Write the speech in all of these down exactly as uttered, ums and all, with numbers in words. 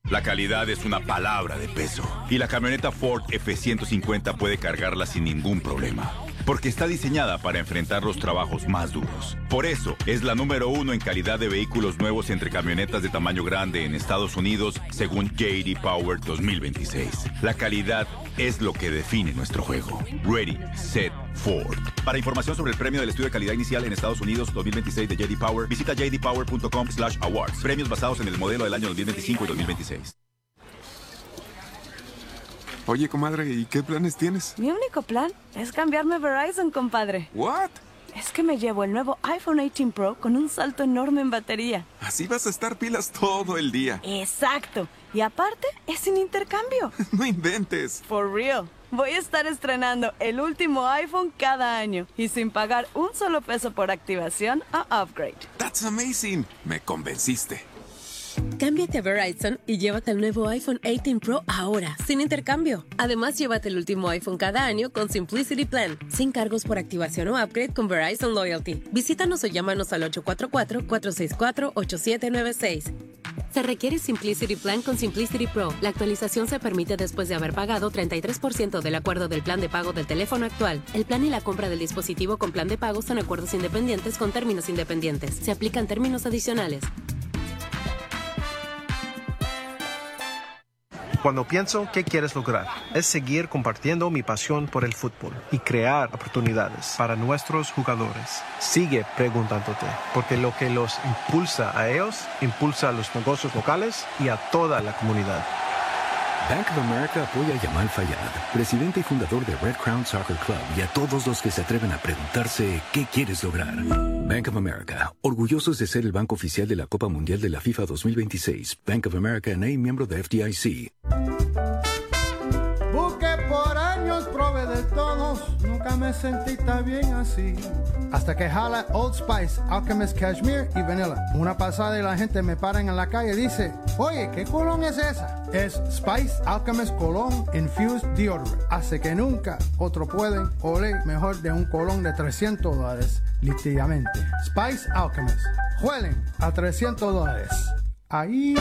La calidad es una palabra de peso. Y la camioneta Ford F ciento cincuenta puede cargarla sin ningún problema. Porque está diseñada para enfrentar los trabajos más duros. Por eso, es la número uno en calidad de vehículos nuevos entre camionetas de tamaño grande en Estados Unidos, según J D Power dos mil veintiséis. La calidad es lo que define nuestro juego. Ready, Set, Ford. Para información sobre el premio del estudio de calidad inicial en Estados Unidos dos mil veintiséis de J D Power, visita j d power punto com slash awards. Premios basados en el modelo del año dos mil veinticinco y dos mil veintiséis. Oye, comadre, ¿y qué planes tienes? Mi único plan es cambiarme a Verizon, compadre. ¿What? Es que me llevo el nuevo iPhone dieciocho Pro con un salto enorme en batería. Así vas a estar pilas todo el día. Exacto. Y aparte, es sin intercambio. No inventes. For real. Voy a estar estrenando el último iPhone cada año y sin pagar un solo peso por activación o upgrade. That's amazing. Me convenciste. Cámbiate a Verizon y llévate el nuevo iPhone dieciocho Pro ahora, sin intercambio. Además, llévate el último iPhone cada año con Simplicity Plan, sin cargos por activación o upgrade con Verizon Loyalty. Visítanos o llámanos al ocho cuatro cuatro, cuatro seis cuatro, ocho siete nueve seis. Se requiere Simplicity Plan con Simplicity Pro. La actualización se permite después de haber pagado treinta y tres por ciento del acuerdo del plan de pago del teléfono actual. El plan y la compra del dispositivo con plan de pago son acuerdos independientes con términos independientes. Se aplican términos adicionales. Cuando pienso qué quieres lograr, es seguir compartiendo mi pasión por el fútbol y crear oportunidades para nuestros jugadores. Sigue preguntándote, porque lo que los impulsa a ellos, impulsa a los negocios locales y a toda la comunidad. Bank of America apoya a Yamal Fayad, presidente y fundador de Red Crown Soccer Club, y a todos los que se atreven a preguntarse qué quieres lograr. Bank of America, orgullosos de ser el banco oficial de la Copa Mundial de la FIFA dos mil veintiséis. Bank of America N A, miembro de F D I C. Busqué por años, probé de todos, nunca me sentí tan bien así. Hasta que jala Old Spice, Alchemist Cashmere y Vanilla. Una pasada y la gente me para en la calle y dice, oye, ¿qué colón es esa? Es Spice Alchemist Cologne Infused Deodorant. Hace que nunca otro pueden oler mejor de un colón de trescientos dólares, literalmente. Spice Alchemist. Huelen a trescientos dólares. Ahí...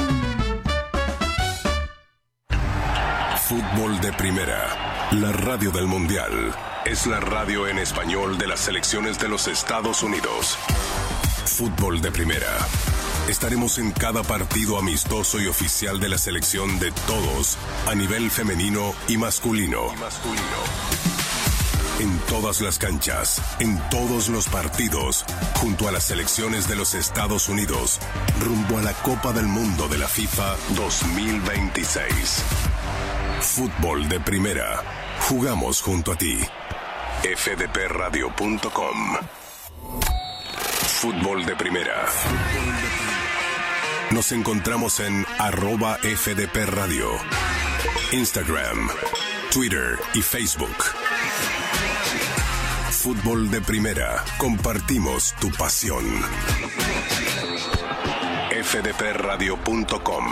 Fútbol de Primera, la radio del Mundial. Es la radio en español de las selecciones de los Estados Unidos. Fútbol de Primera. Estaremos en cada partido amistoso y oficial de la selección de todos, a nivel femenino y masculino. Y masculino. En todas las canchas, en todos los partidos, junto a las selecciones de los Estados Unidos, rumbo a la Copa del Mundo de la FIFA dos mil veintiséis. Fútbol de Primera. Jugamos junto a ti. f d p radio punto com. Fútbol de Primera. Nos encontramos en arroba F D P Radio, Instagram, Twitter y Facebook. Fútbol de Primera. Compartimos tu pasión. f d p radio punto com.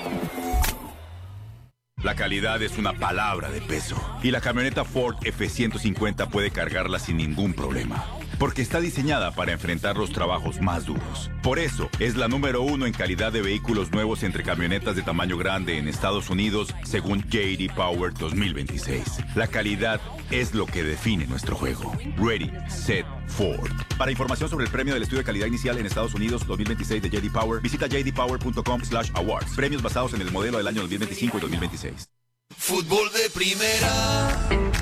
La calidad es una palabra de peso. Y la camioneta Ford F ciento cincuenta puede cargarla sin ningún problema. Porque está diseñada para enfrentar los trabajos más duros. Por eso, es la número uno en calidad de vehículos nuevos entre camionetas de tamaño grande en Estados Unidos, según J D Power dos mil veintiséis. La calidad es lo que define nuestro juego. Ready, Set, Ford. Para información sobre el premio del estudio de calidad inicial en Estados Unidos dos mil veintiséis de J D Power, visita j d power punto com slash awards. Premios basados en el modelo del año dos mil veinticinco y dos mil veintiséis. Fútbol de Primera.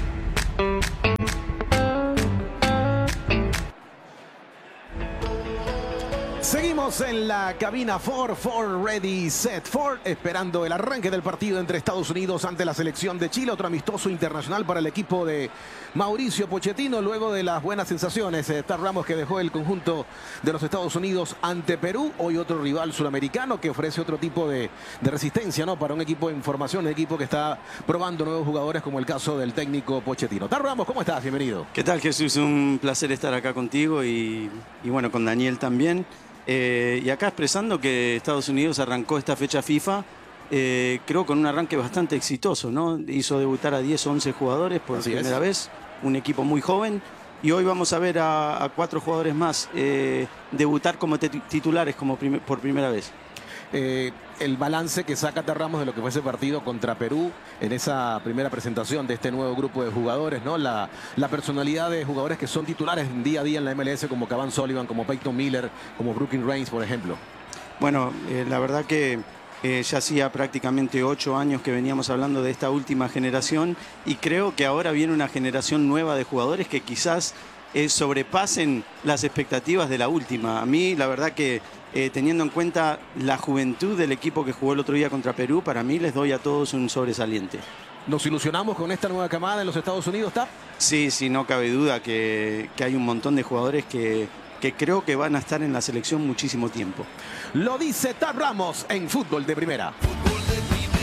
Seguimos en la cabina Ford, Ford Ready, Set, Ford, esperando el arranque del partido entre Estados Unidos ante la selección de Chile. Otro amistoso internacional para el equipo de Mauricio Pochettino, luego de las buenas sensaciones. Eh, Tar Ramos, que dejó el conjunto de los Estados Unidos ante Perú. Hoy otro rival sudamericano que ofrece otro tipo de, de resistencia, ¿no? Para un equipo en formación, un equipo que está probando nuevos jugadores, como el caso del técnico Pochettino. Tar Ramos, ¿cómo estás? Bienvenido. ¿Qué tal, Jesús? Un placer estar acá contigo y, y bueno, con Daniel también. Eh, y acá expresando que Estados Unidos arrancó esta fecha FIFA, eh, creo con un arranque bastante exitoso, ¿no? Hizo debutar a diez o once jugadores por Así primera es. vez, un equipo muy joven. Y hoy vamos a ver a, a cuatro jugadores más eh, debutar como titulares como prim por primera vez. eh, el balance que saca Ramos de lo que fue ese partido contra Perú en esa primera presentación de este nuevo grupo de jugadores, ¿no? La, la personalidad de jugadores que son titulares día a día en la M L S, como Cavan Sullivan, como Peyton Miller, como Brooklyn Reigns, por ejemplo. Bueno, eh, la verdad que eh, ya hacía prácticamente ocho años que veníamos hablando de esta última generación y creo que ahora viene una generación nueva de jugadores que quizás eh, sobrepasen las expectativas de la última. A mí, la verdad que eh, teniendo en cuenta la juventud del equipo que jugó el otro día contra Perú, para mí les doy a todos un sobresaliente. ¿Nos ilusionamos con esta nueva camada en los Estados Unidos, Tap? Sí, sí, no cabe duda que, que hay un montón de jugadores que, que creo que van a estar en la selección muchísimo tiempo. Lo dice Tap Ramos en Fútbol de Primera. Fútbol de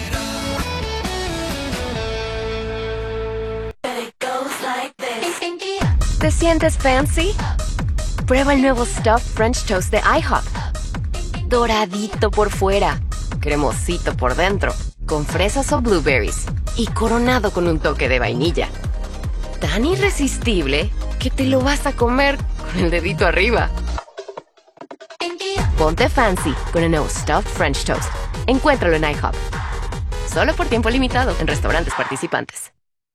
Primera. ¿Te sientes fancy? Prueba el nuevo Stuffed French Toast de IHOP. Doradito por fuera, cremosito por dentro, con fresas o blueberries y coronado con un toque de vainilla. Tan irresistible que te lo vas a comer con el dedito arriba. Ponte fancy con el nuevo Stuffed French Toast. Encuéntralo en IHOP. Solo por tiempo limitado en restaurantes participantes.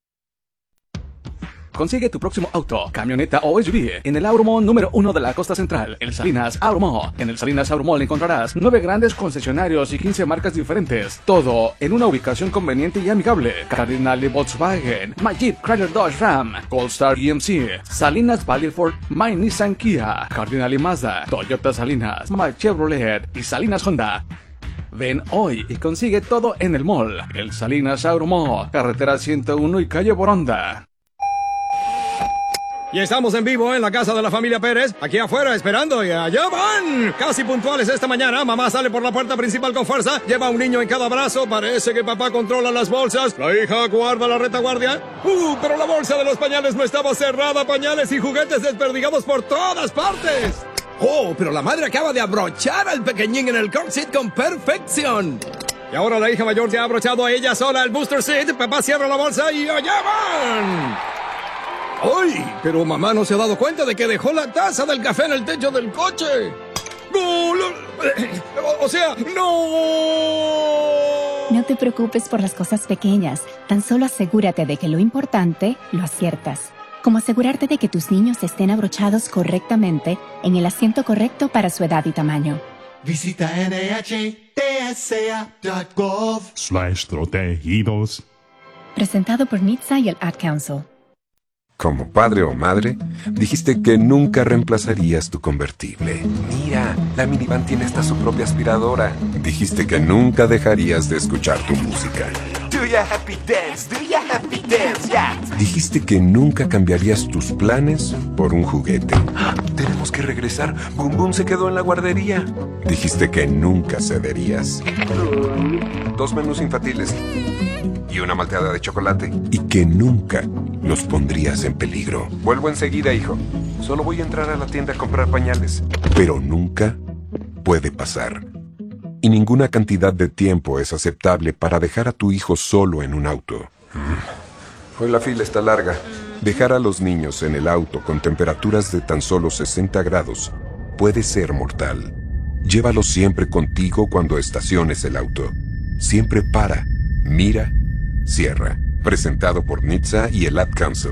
Consigue tu próximo auto, camioneta o S U V en el Auromall número uno de la costa central, el Salinas Auromall. En el Salinas Auromall encontrarás nueve grandes concesionarios y quince marcas diferentes. Todo en una ubicación conveniente y amigable. Cardinal Volkswagen, My Jeep Chrysler Dodge Ram, Goldstar G M C, Salinas Valley Ford, My Nissan Kia, Cardinal Mazda, Toyota Salinas, My Chevrolet y Salinas Honda. Ven hoy y consigue todo en el mall. El Salinas Auromall, carretera ciento uno y calle Boronda. Y estamos en vivo en la casa de la familia Pérez, aquí afuera esperando y allá van. Casi puntuales esta mañana, mamá sale por la puerta principal con fuerza, lleva a un niño en cada brazo, parece que papá controla las bolsas, la hija guarda la retaguardia. Uh, pero la bolsa de los pañales no estaba cerrada, pañales y juguetes desperdigados por todas partes. Oh, pero la madre acaba de abrochar al pequeñín en el car seat con perfección. Y ahora la hija mayor se ha abrochado a ella sola el booster seat, papá cierra la bolsa y allá van. ¡Ay! Pero mamá no se ha dado cuenta de que dejó la taza del café en el techo del coche. ¡No! O sea, ¡no! No te preocupes por las cosas pequeñas. Tan solo asegúrate de que lo importante lo aciertas. Como asegurarte de que tus niños estén abrochados correctamente en el asiento correcto para su edad y tamaño. Visita N H T S A punto gov slash protegidos. Presentado por N H T S A y el Ad Council. Como padre o madre, dijiste que nunca reemplazarías tu convertible. Mira, la minivan tiene hasta su propia aspiradora. Dijiste que nunca dejarías de escuchar tu música. Do ya happy dance, do ya happy dance, yeah. Dijiste que nunca cambiarías tus planes por un juguete. ¡Ah! Tenemos que regresar. Boom Boom se quedó en la guardería. Dijiste que nunca cederías. Dos menús infantiles y una malteada de chocolate. Y que nunca los pondrías en peligro. Vuelvo enseguida, hijo. Solo voy a entrar a la tienda a comprar pañales. Pero nunca puede pasar. Y ninguna cantidad de tiempo es aceptable para dejar a tu hijo solo en un auto. Hoy la fila está larga. Dejar a los niños en el auto con temperaturas de tan solo sesenta grados puede ser mortal. Llévalos siempre contigo cuando estaciones el auto. Siempre para, mira, cierra. Presentado por N H T S A y el Ad Council.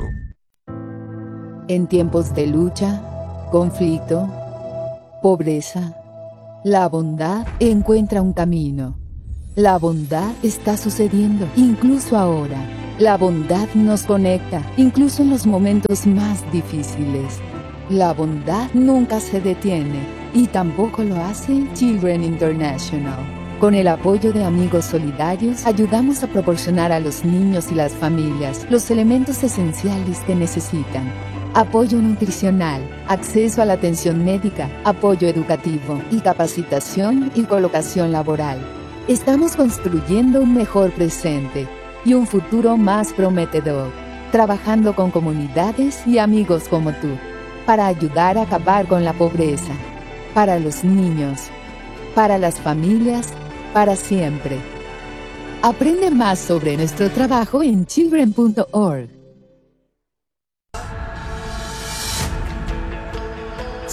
En tiempos de lucha, conflicto, pobreza, la bondad encuentra un camino. La bondad está sucediendo, incluso ahora. La bondad nos conecta, incluso en los momentos más difíciles. La bondad nunca se detiene, y tampoco lo hace Children International. Con el apoyo de Amigos Solidarios, ayudamos a proporcionar a los niños y las familias los elementos esenciales que necesitan. Apoyo nutricional, acceso a la atención médica, apoyo educativo y capacitación y colocación laboral. Estamos construyendo un mejor presente y un futuro más prometedor, trabajando con comunidades y amigos como tú, para ayudar a acabar con la pobreza, para los niños, para las familias, para siempre. Aprende más sobre nuestro trabajo en children punto org. Seguimos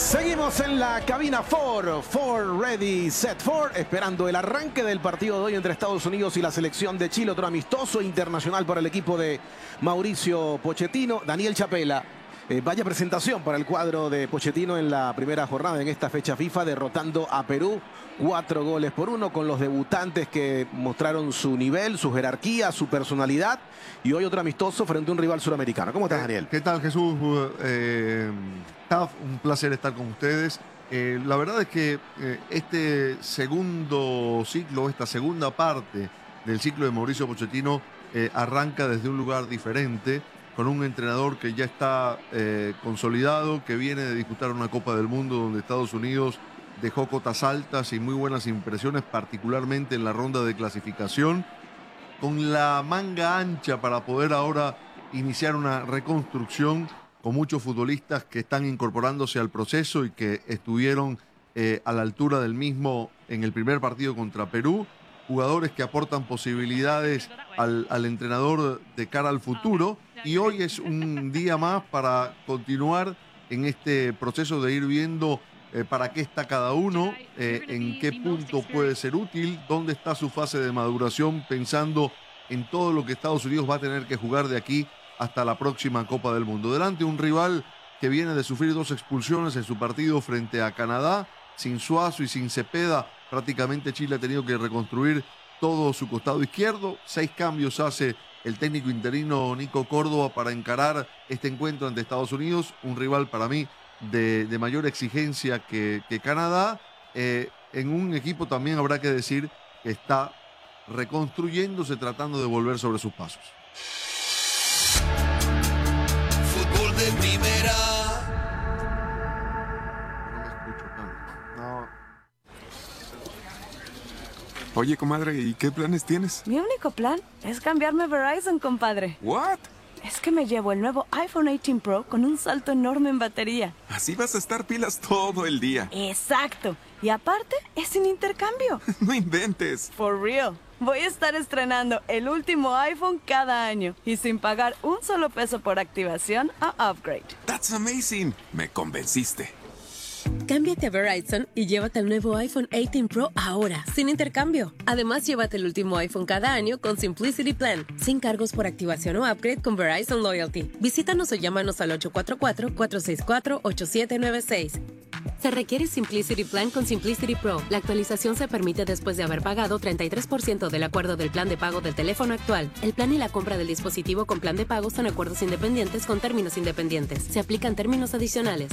Seguimos en la cabina Ford, Ford Ready, Set Ford, esperando el arranque del partido de hoy entre Estados Unidos y la selección de Chile. Otro amistoso internacional para el equipo de Mauricio Pochettino. Daniel Chapela, eh, vaya presentación para el cuadro de Pochettino en la primera jornada en esta fecha FIFA, derrotando a Perú cuatro goles por uno, con los debutantes que mostraron su nivel, su jerarquía, su personalidad, y hoy otro amistoso frente a un rival suramericano. ¿Cómo estás, Daniel? ¿Qué tal, Jesús? Eh, un placer estar con ustedes. Eh, la verdad es que eh, este segundo ciclo, esta segunda parte del ciclo de Mauricio Pochettino eh, arranca desde un lugar diferente, con un entrenador que ya está eh, consolidado, que viene de disputar una Copa del Mundo donde Estados Unidos dejó cotas altas y muy buenas impresiones, particularmente en la ronda de clasificación, con la manga ancha para poder ahora iniciar una reconstrucción con muchos futbolistas que están incorporándose al proceso y que estuvieron eh, a la altura del mismo en el primer partido contra Perú, jugadores que aportan posibilidades al, al entrenador de cara al futuro, y hoy es un día más para continuar en este proceso de ir viendo Eh, para qué está cada uno, eh, en qué punto puede ser útil, dónde está su fase de maduración, pensando en todo lo que Estados Unidos va a tener que jugar de aquí hasta la próxima Copa del Mundo. Delante un rival que viene de sufrir dos expulsiones en su partido frente a Canadá, sin Suazo y sin Cepeda, prácticamente Chile ha tenido que reconstruir todo su costado izquierdo. Seis cambios hace el técnico interino Nico Córdoba para encarar este encuentro ante Estados Unidos, un rival para mí De, de mayor exigencia que, que Canadá, eh, en un equipo también habrá que decir que está reconstruyéndose, tratando de volver sobre sus pasos. Fútbol de primera. No. Oye, comadre, ¿y qué planes tienes? Mi único plan es cambiarme a Verizon, compadre. ¿What? Es que me llevo el nuevo iPhone dieciocho Pro con un salto enorme en batería. Así vas a estar pilas todo el día. Exacto. Y aparte, es sin intercambio. No inventes. For real. Voy a estar estrenando el último iPhone cada año y sin pagar un solo peso por activación o upgrade. That's amazing. Me convenciste. Cámbiate a Verizon y llévate el nuevo iPhone dieciocho Pro ahora, sin intercambio. Además, llévate el último iPhone cada año con Simplicity Plan, sin cargos por activación o upgrade con Verizon Loyalty. Visítanos o llámanos al ocho cuatro cuatro, cuatro seis cuatro, ocho siete nueve seis. Se requiere Simplicity Plan con Simplicity Pro. La actualización se permite después de haber pagado treinta y tres por ciento del acuerdo del plan de pago del teléfono actual. El plan y la compra del dispositivo con plan de pago son acuerdos independientes con términos independientes. Se aplican términos adicionales.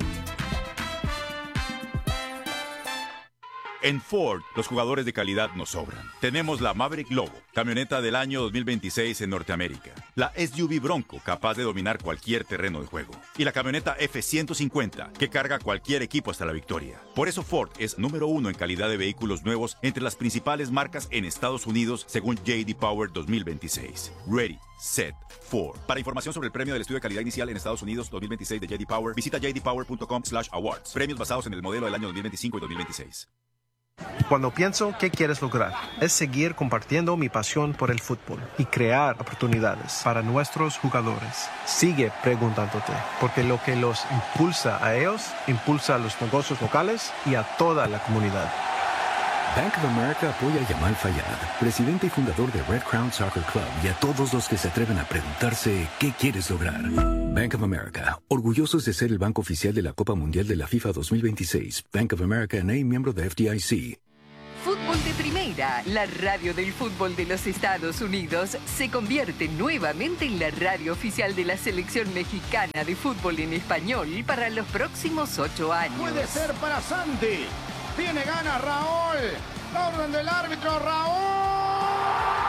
En Ford, los jugadores de calidad nos sobran. Tenemos la Maverick Lobo, camioneta del año dos mil veintiséis en Norteamérica. La S U V Bronco, capaz de dominar cualquier terreno de juego. Y la camioneta F ciento cincuenta, que carga cualquier equipo hasta la victoria. Por eso Ford es número uno en calidad de vehículos nuevos entre las principales marcas en Estados Unidos, según J D Power dos mil veintiséis. Ready, Set, Ford. Para información sobre el premio del estudio de calidad inicial en Estados Unidos dos mil veintiséis de J D Power, visita j d power punto com slash awards. Premios basados en el modelo del año dos mil veinticinco y dos mil veintiséis. Cuando pienso qué quieres lograr, es seguir compartiendo mi pasión por el fútbol y crear oportunidades para nuestros jugadores. Sigue preguntándote, porque lo que los impulsa a ellos, impulsa a los negocios locales y a toda la comunidad. Bank of America apoya a Yamal Fayad, presidente y fundador de Red Crown Soccer Club, y a todos los que se atreven a preguntarse qué quieres lograr. Bank of America, orgullosos de ser el banco oficial de la Copa Mundial de la FIFA dos mil veintiséis. Bank of America N A, miembro de F D I C. Fútbol de Primera, la radio del fútbol de los Estados Unidos, se convierte nuevamente en la radio oficial de la selección mexicana de fútbol en español para los próximos ocho años. Puede ser para Santi. Tiene ganas Raúl. La orden del árbitro, Raúl.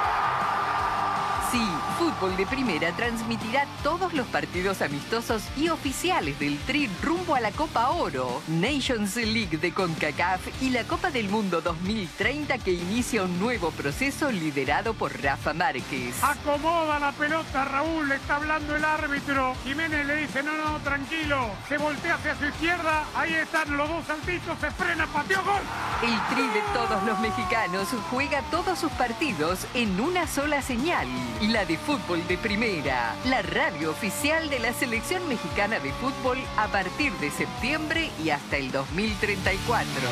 Sí, Fútbol de Primera transmitirá todos los partidos amistosos y oficiales del Tri rumbo a la Copa Oro, Nations League de CONCACAF y la Copa del Mundo dos mil treinta, que inicia un nuevo proceso liderado por Rafa Márquez. Acomoda la pelota, Raúl, le está hablando el árbitro. Jiménez le dice, no, no, tranquilo. Se voltea hacia su izquierda, ahí están los dos saltitos, se frena, pateó, gol. El Tri de todos los mexicanos juega todos sus partidos en una sola señal. la de fútbol de primera, la radio oficial de la selección mexicana de fútbol a partir de septiembre y hasta el dos mil treinta y cuatro.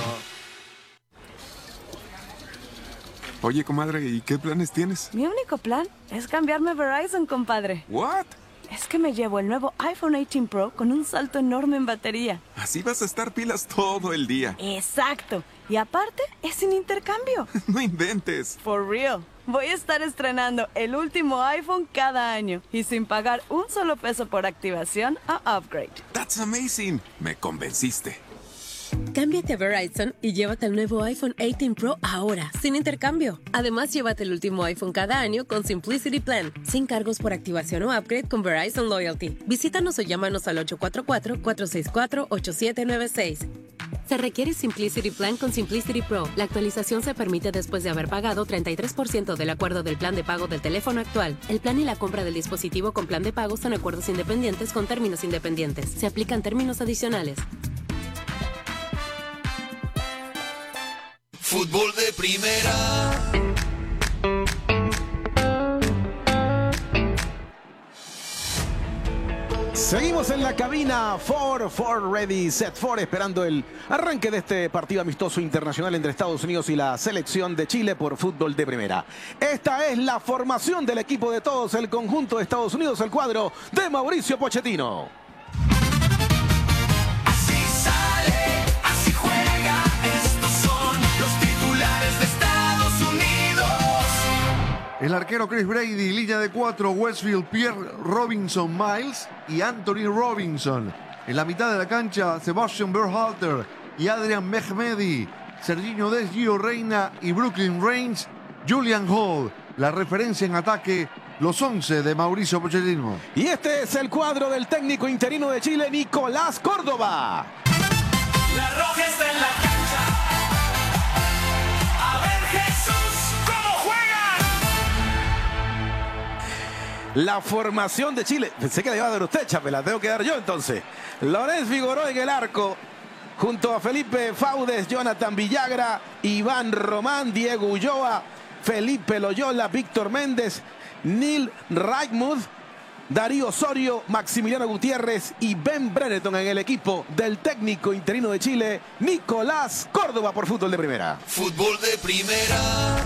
Oye, comadre, ¿y qué planes tienes? Mi único plan es cambiarme a Verizon, compadre. ¿What? Es que me llevo el nuevo iPhone dieciocho Pro con un salto enorme en batería. Así vas a estar pilas todo el día. Exacto. Y aparte, es sin intercambio. No inventes. For real. Voy a estar estrenando el último iPhone cada año y sin pagar un solo peso por activación o upgrade. That's amazing. Me convenciste. Cámbiate a Verizon y llévate el nuevo iPhone dieciocho Pro ahora, sin intercambio. Además, llévate el último iPhone cada año con Simplicity Plan, sin cargos por activación o upgrade con Verizon Loyalty. Visítanos o llámanos al ocho cuatro cuatro, cuatro seis cuatro, ocho siete nueve seis. Se requiere Simplicity Plan con Simplicity Pro. La actualización se permite después de haber pagado treinta y tres por ciento del acuerdo del plan de pago del teléfono actual. El plan y la compra del dispositivo con plan de pago son acuerdos independientes con términos independientes. Se aplican términos adicionales. Fútbol de primera. Seguimos en la cabina Ford, Ford Ready, Set Ford, esperando el arranque de este partido amistoso internacional entre Estados Unidos y la selección de Chile por fútbol de primera. Esta es la formación del equipo de todos, el conjunto de Estados Unidos, el cuadro de Mauricio Pochettino. El arquero Chris Brady, línea de cuatro, Westfield, Pierre Robinson Miles y Anthony Robinson. En la mitad de la cancha, Sebastian Berhalter y Adrian Mehmedi, Serginho Dest, Gio Reyna y Brooklyn Reigns, Julian Hall. La referencia en ataque, los once de Mauricio Pochettino. Y este es el cuadro del técnico interino de Chile, Nicolás Córdoba. La roja está en la cancha. A ver, Jesús, ¿cómo juegan? La formación de Chile. Pensé que la iba a dar usted, Chape, la tengo que dar yo entonces. Lorenz Figueroa en el arco, junto a Felipe Faudes, Jonathan Villagra, Iván Román, Diego Ulloa, Felipe Loyola, Víctor Méndez, Neil Reichmuth, Darío Osorio, Maximiliano Gutiérrez y Ben Brereton en el equipo del técnico interino de Chile, Nicolás Córdoba, por fútbol de primera. Fútbol de primera.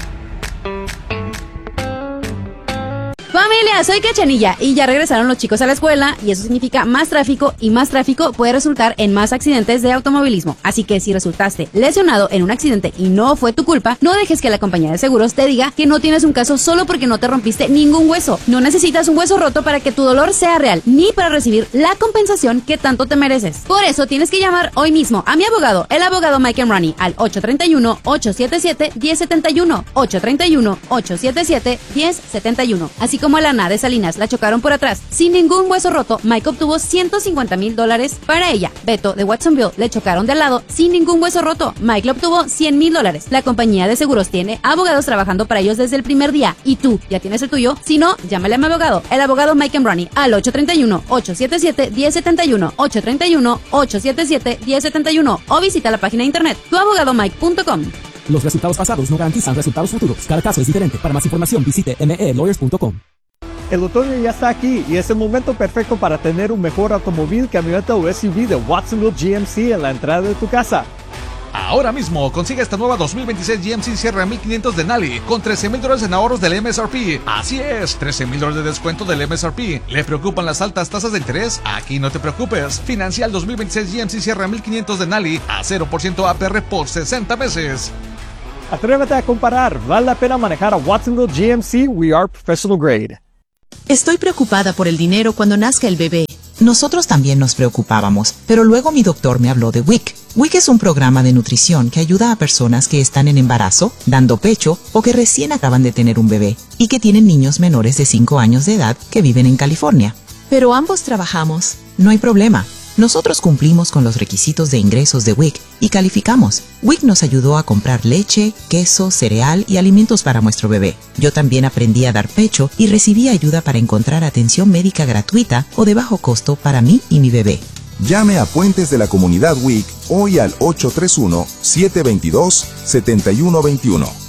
Familia, soy Cachanilla y ya regresaron los chicos a la escuela y eso significa más tráfico y más tráfico puede resultar en más accidentes de automovilismo. Así que si resultaste lesionado en un accidente y no fue tu culpa, no dejes que la compañía de seguros te diga que no tienes un caso solo porque no te rompiste ningún hueso. No necesitas un hueso roto para que tu dolor sea real ni para recibir la compensación que tanto te mereces. Por eso tienes que llamar hoy mismo a mi abogado, el abogado Mike Emrani, al ocho tres uno, ocho siete siete, uno cero siete uno, ocho tres uno, ocho siete siete, uno cero siete uno. Así como a Lana de Salinas la chocaron por atrás sin ningún hueso roto, Mike obtuvo ciento cincuenta mil dólares para ella. Beto de Watsonville le chocaron de al lado sin ningún hueso roto, Mike le obtuvo cien mil dólares. La compañía de seguros tiene abogados trabajando para ellos desde el primer día y tú ya tienes el tuyo. Si no, llámale a mi abogado, el abogado Mike Emrani, al ocho tres uno, ocho siete siete, uno cero siete uno, ocho tres uno, ocho siete siete, uno cero siete uno o visita la página de internet tu abogado mike punto com. Los resultados pasados no garantizan resultados futuros. Cada caso es diferente. Para más información visite m e lawyers punto com. El otoño ya está aquí y es el momento perfecto para tener un mejor automóvil, camioneta o S U V de Watsonville G M C en la entrada de tu casa. Ahora mismo consigue esta nueva dos mil veintiséis G M C Sierra mil quinientos de Nali con trece mil dólares en ahorros del M S R P. Así es, trece mil dólares de descuento del M S R P. ¿Le preocupan las altas tasas de interés? Aquí no te preocupes. Financia el dos mil veintiséis G M C Sierra mil quinientos de Nali a cero por ciento A P R por sesenta meses. Atrévete a comparar. Vale la pena manejar a Watsonville G M C. We are professional grade. Estoy preocupada por el dinero cuando nazca el bebé. Nosotros también nos preocupábamos, pero luego mi doctor me habló de W I C. W I C es un programa de nutrición que ayuda a personas que están en embarazo, dando pecho o que recién acaban de tener un bebé y que tienen niños menores de cinco años de edad que viven en California. Pero ambos trabajamos. No hay problema. Nosotros cumplimos con los requisitos de ingresos de W I C y calificamos. W I C nos ayudó a comprar leche, queso, cereal y alimentos para nuestro bebé. Yo también aprendí a dar pecho y recibí ayuda para encontrar atención médica gratuita o de bajo costo para mí y mi bebé. Llame a Puentes de la Comunidad W I C hoy al ocho tres uno, siete dos dos, siete uno dos uno.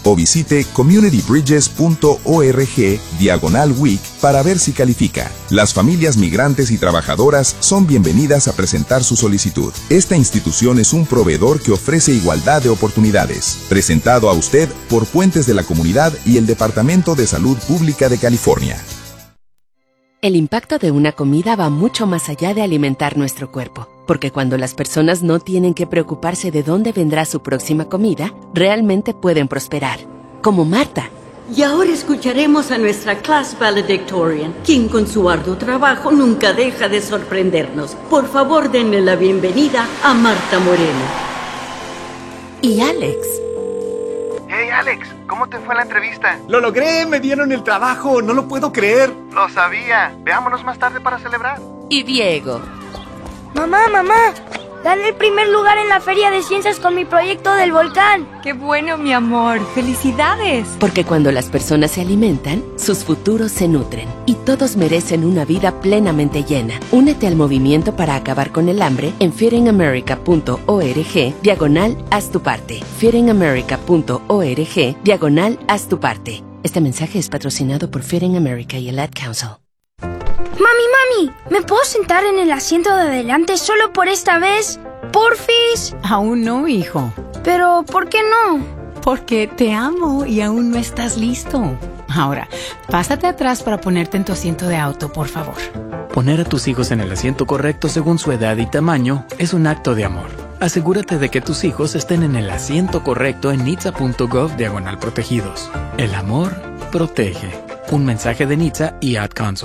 o visite communitybridges.org diagonal week para ver si califica. Las familias migrantes y trabajadoras son bienvenidas a presentar su solicitud. Esta institución es un proveedor que ofrece igualdad de oportunidades. Presentado a usted por Puentes de la Comunidad y el Departamento de Salud Pública de California. El impacto de una comida va mucho más allá de alimentar nuestro cuerpo, porque cuando las personas no tienen que preocuparse de dónde vendrá su próxima comida, realmente pueden prosperar. Como Marta. Y ahora escucharemos a nuestra class valedictorian, quien con su arduo trabajo nunca deja de sorprendernos. Por favor, denle la bienvenida a Marta Moreno. Y Alex. Hey Alex, ¿cómo te fue la entrevista? ¡Lo logré! ¡Me dieron el trabajo! ¡No lo puedo creer! Lo sabía. Veámonos más tarde para celebrar. Y Diego. Mamá, mamá, gané el primer lugar en la Feria de Ciencias con mi proyecto del volcán. ¡Qué bueno, mi amor! ¡Felicidades! Porque cuando las personas se alimentan, sus futuros se nutren. Y todos merecen una vida plenamente llena. Únete al movimiento para acabar con el hambre en feedingamerica.org diagonal haz tu parte. feedingamerica.org diagonal haz tu parte. Este mensaje es patrocinado por Feeding America y el Ad Council. Mami, mami, ¿me puedo sentar en el asiento de adelante solo por esta vez? ¿Porfis? Aún no, hijo. Pero, ¿por qué no? Porque te amo y aún no estás listo. Ahora, pásate atrás para ponerte en tu asiento de auto, por favor. Poner a tus hijos en el asiento correcto según su edad y tamaño es un acto de amor. Asegúrate de que tus hijos estén en el asiento correcto en nitsa punto gov diagonal protegidos. El amor protege. Un mensaje de NHTSA y Ad Council.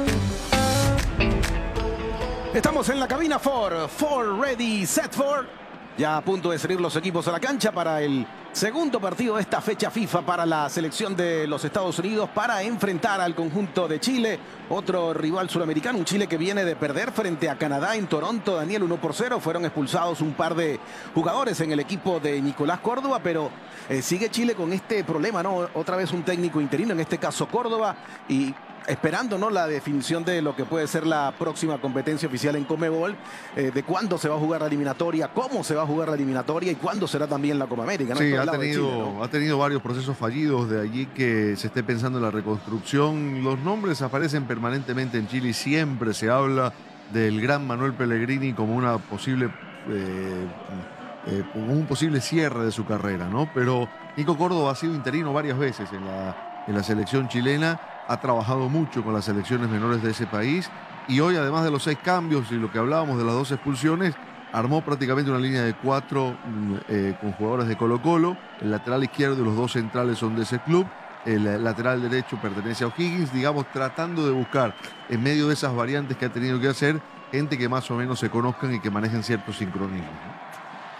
Estamos en la cabina Ford. Ford ready, set Ford. Ya a punto de salir los equipos a la cancha para el segundo partido de esta fecha FIFA para la selección de los Estados Unidos para enfrentar al conjunto de Chile, otro rival suramericano, un Chile que viene de perder frente a Canadá en Toronto, Daniel, uno por cero. Fueron expulsados un par de jugadores en el equipo de Nicolás Córdoba, pero eh, sigue Chile con este problema, ¿no? Otra vez un técnico interino, en este caso Córdoba, y esperando, ¿no?, la definición de lo que puede ser la próxima competencia oficial en Conmebol, eh, de cuándo se va a jugar la eliminatoria, cómo se va a jugar la eliminatoria y cuándo será también la Copa América, ¿no? Sí, ha tenido, Chile, ¿no? ha tenido varios procesos fallidos, de allí que se esté pensando en la reconstrucción. Los nombres aparecen permanentemente en Chile y siempre se habla del gran Manuel Pellegrini como una posible eh, eh, como un posible cierre de su carrera, ¿no? Pero Nico Córdoba ha sido interino varias veces en la, en la selección chilena. Ha trabajado mucho con las selecciones menores de ese país y hoy, además de los seis cambios y lo que hablábamos de las dos expulsiones, armó prácticamente una línea de cuatro eh, con jugadores de Colo-Colo. El lateral izquierdo y los dos centrales son de ese club. El lateral derecho pertenece a O'Higgins, digamos, tratando de buscar en medio de esas variantes que ha tenido que hacer gente que más o menos se conozcan y que manejen ciertos sincronismos, ¿no?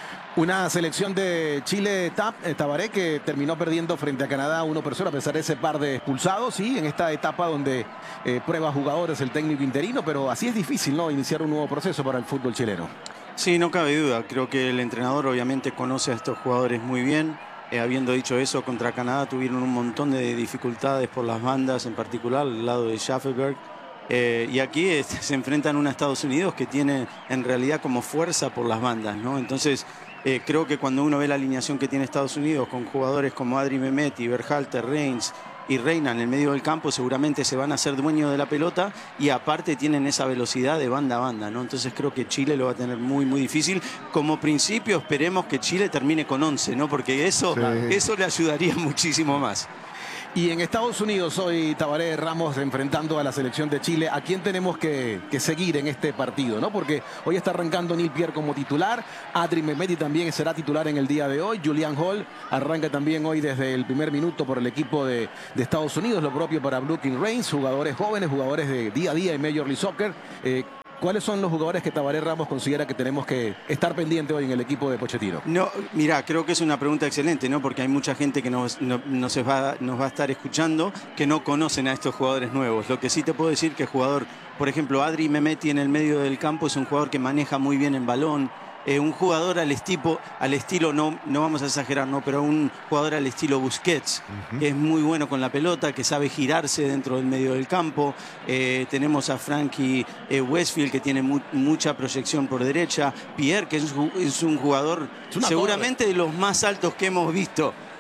Una selección de Chile Tabaré que terminó perdiendo frente a Canadá uno por cero a pesar de ese par de expulsados, sí, en esta etapa donde eh, prueba jugadores el técnico interino, pero así es difícil, ¿no?, iniciar un nuevo proceso para el fútbol chileno. Sí, no cabe duda. Creo que el entrenador obviamente conoce a estos jugadores muy bien. Eh, habiendo dicho eso, contra Canadá tuvieron un montón de dificultades por las bandas, en particular al lado de Schaffelberg. Eh, y aquí eh, se enfrentan a un Estados Unidos que tiene en realidad como fuerza por las bandas, ¿no? Entonces, Eh, creo que cuando uno ve la alineación que tiene Estados Unidos con jugadores como Adri Mehmeti, Berhalter, Reigns y Reina en el medio del campo, seguramente se van a hacer dueños de la pelota y aparte tienen esa velocidad de banda a banda, ¿no? Entonces creo que Chile lo va a tener muy muy difícil. Como principio esperemos que Chile termine con once, ¿no? Porque eso, sí. eso le ayudaría muchísimo más. Y en Estados Unidos hoy Tabaré Ramos enfrentando a la selección de Chile. ¿A quién tenemos que, que seguir en este partido, no? Porque hoy está arrancando Neil Pierre como titular. Adri Mehmeti también será titular en el día de hoy. Julian Hall arranca también hoy desde el primer minuto por el equipo de, de Estados Unidos. Lo propio para Blue King Reigns. Jugadores jóvenes, jugadores de día a día en Major League Soccer. Eh, ¿Cuáles son los jugadores que Tabaré Ramos considera que tenemos que estar pendiente hoy en el equipo de Pochettino? No, mira, creo que es una pregunta excelente, ¿no? Porque hay mucha gente que nos, no, nos, va, nos va a estar escuchando que no conocen a estos jugadores nuevos. Lo que sí te puedo decir que el jugador, por ejemplo, Adri Mehmeti en el medio del campo es un jugador que maneja muy bien el balón. Eh, un jugador al, estipo, al estilo, no, no vamos a exagerar, ¿no? Pero un jugador al estilo Busquets, uh-huh. que es muy bueno con la pelota, que sabe girarse dentro del medio del campo. Eh, tenemos a Frankie eh, Westfield, que tiene mu mucha proyección por derecha. Pierre, que es, es un jugador es seguramente torre. de los más altos que hemos visto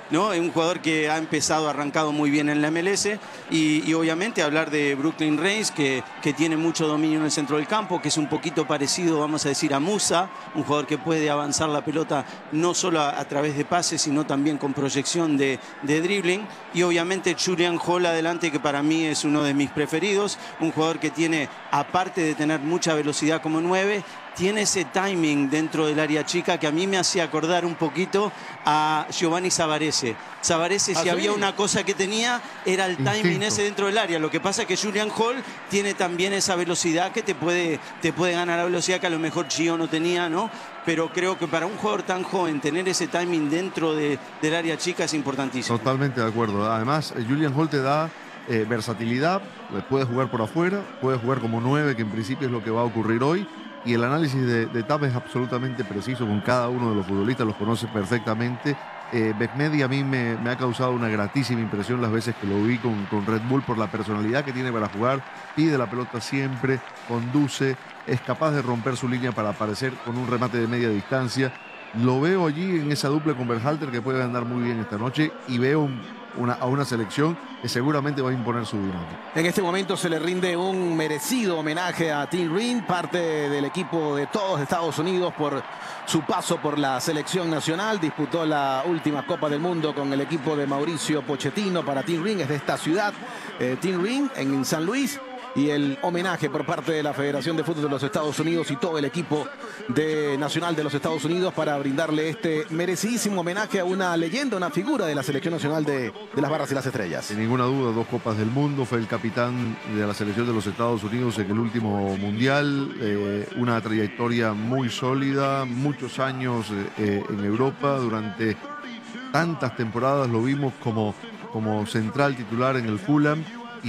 ¿no? Es un jugador que ha empezado, arrancado muy bien en la M L S y, y obviamente hablar de Brooklyn Reigns, que, que tiene mucho dominio en el centro del campo, que es un poquito parecido, vamos a decir, a Musa, un jugador que puede avanzar la pelota no solo a, a través de pases, sino también con proyección de, de dribbling. Y obviamente Julian Hall adelante, que para mí es uno de mis preferidos, un jugador que tiene, aparte de tener mucha velocidad como nueve, tiene ese timing dentro del área chica que a mí me hacía acordar un poquito a Giovanni Savarese. Savarese, si ¿Ah, sí? había una cosa que tenía, era el timing Instinto. ese dentro del área. Lo que pasa es que Julian Hall tiene también esa velocidad que te puede, te puede ganar la velocidad que a lo mejor Gio no tenía, ¿no? Pero creo que para un jugador tan joven, tener ese timing dentro de, del área chica es importantísimo. Totalmente de acuerdo. Además, eh, Julian Hall te da eh, versatilidad, puede jugar por afuera, puede jugar como nueve, que en principio es lo que va a ocurrir hoy. Y el análisis de, de Tap es absolutamente preciso con cada uno de los futbolistas, los conoce perfectamente. Eh, Mehmedi a mí me, me ha causado una gratísima impresión las veces que lo vi con, con Red Bull por la personalidad que tiene para jugar, pide la pelota siempre, conduce, es capaz de romper su línea para aparecer con un remate de media distancia. Lo veo allí en esa dupla con Berhalter que puede andar muy bien esta noche y veo un, una, a una selección que seguramente va a imponer su dinámica. En este momento se le rinde un merecido homenaje a Tim Ream, parte del equipo de todos Estados Unidos por su paso por la selección nacional. Disputó la última Copa del Mundo con el equipo de Mauricio Pochettino. Para Tim Ream, es de esta ciudad, eh, Tim Ream en San Luis. Y el homenaje por parte de la Federación de Fútbol de los Estados Unidos y todo el equipo de nacional de los Estados Unidos para brindarle este merecidísimo homenaje a una leyenda, una figura de la selección nacional de, de las Barras y las Estrellas. Sin ninguna duda, dos Copas del Mundo, fue el capitán de la selección de los Estados Unidos en el último Mundial, eh, una trayectoria muy sólida, muchos años eh, en Europa, durante tantas temporadas lo vimos como, como central titular en el Fulham.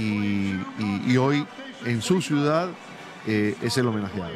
Y, y, y hoy en su ciudad eh, es el homenajeado.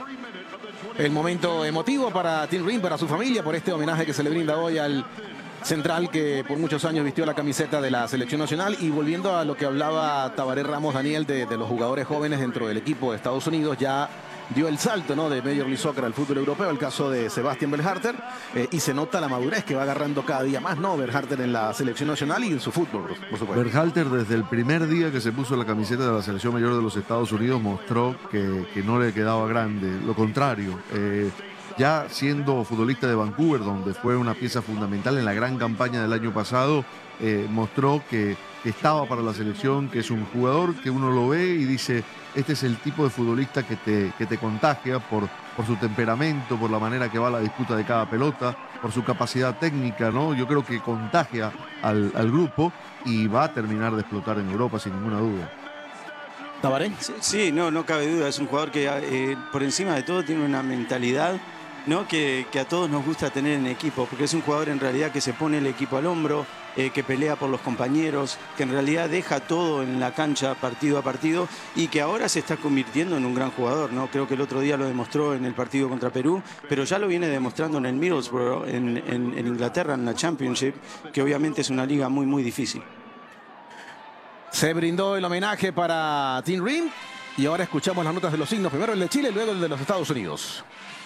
El momento emotivo para Tim Ream, para su familia, por este homenaje que se le brinda hoy al central que por muchos años vistió la camiseta de la selección nacional. Y volviendo a lo que hablaba Tabaré Ramos, Daniel, de, de los jugadores jóvenes dentro del equipo de Estados Unidos, ya dio el salto, ¿no?, de Major League Soccer al fútbol europeo, el caso de Sebastian Berhalter, eh, y se nota la madurez que va agarrando cada día más, ¿no?, Berhalter en la selección nacional y en su fútbol, por supuesto. Berhalter, desde el primer día que se puso la camiseta de la selección mayor de los Estados Unidos, mostró que, que no le quedaba grande, lo contrario. Eh, ya siendo futbolista de Vancouver, donde fue una pieza fundamental en la gran campaña del año pasado, eh, mostró que, que estaba para la selección, que es un jugador que uno lo ve y dice, este es el tipo de futbolista que te, que te contagia por, por su temperamento, por la manera que va la disputa de cada pelota, por su capacidad técnica, ¿no? Yo creo que contagia al, al grupo y va a terminar de explotar en Europa sin ninguna duda. ¿Tabaré? Sí, sí, no, no cabe duda. Es un jugador que eh, por encima de todo tiene una mentalidad, ¿no?, que, que a todos nos gusta tener en equipo, porque es un jugador en realidad que se pone el equipo al hombro, eh, que pelea por los compañeros, que en realidad deja todo en la cancha partido a partido y que ahora se está convirtiendo en un gran jugador, ¿no? Creo que el otro día lo demostró en el partido contra Perú, pero ya lo viene demostrando en el Middlesbrough, en, en, en Inglaterra, en la Championship, que obviamente es una liga muy, muy difícil. Se brindó el homenaje para Tim Ream y ahora escuchamos las notas de los signos, primero el de Chile, luego el de los Estados Unidos.